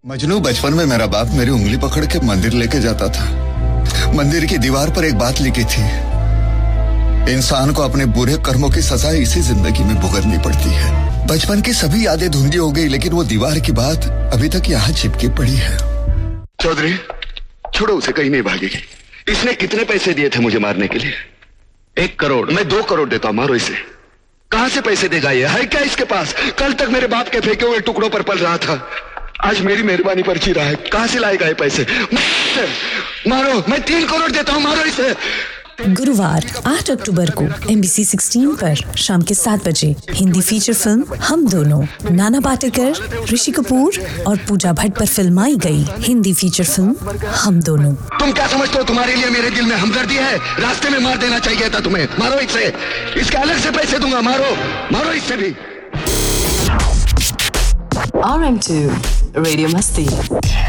मजनू, बचपन में मेरा बाप मेरी उंगली पकड़ के मंदिर लेके जाता था। मंदिर की दीवार पर एक बात लिखी थी, इंसान को अपने बुरे कर्मों की सजा इसी जिंदगी में भुगतनी पड़ती है। बचपन की सभी यादें धुंधली हो गई, लेकिन वो दीवार की बात अभी तक यहाँ चिपकी पड़ी है। चौधरी, छोड़ो उसे, कहीं नहीं भागेगी। इसने कितने पैसे दिए थे मुझे मारने के लिए? 1 करोड़। मैं 2 करोड़ देता हूं, मारो इसे। कहां से पैसे देगा ये? है क्या इसके पास? कल तक मेरे बाप के फेंके हुए टुकड़ों पर पल रहा था, आज मेरी मेहरबानी पर जी रहा है। कहां से लाएगा ये पैसे? मारो, मैं 3 करोड़ देता हूं, मारो इसे। गुरुवार 8 अक्टूबर को MBC 16 पर शाम के 7 बजे हिंदी फीचर फिल्म हम दोनों, नाना पाटेकर, ऋषि कपूर और पूजा भट्ट पर फिल्माई गई हिंदी फीचर फिल्म हम दोनों। तुम क्या समझते हो तुम्हारे लिए मेरे दिल में हमदर्दी है? रास्ते में मार देना चाहिए था तुम्हें। मारो इसे, इसके अलग से पैसे दूंगा। मारो, मारो इससे भी। RM2 Radio Masti.